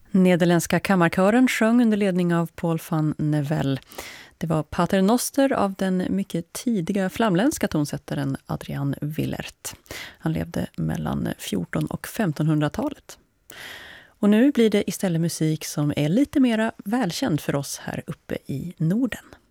Nederländska kammarkören sjöng under ledning av Paul van Nevel. Det var Pater Noster av den mycket tidiga flamländska tonsättaren Adrian Willert. Han levde mellan 1400- och 1500-talet. Och nu blir det istället musik som är lite mera välkänd för oss här uppe i Norden.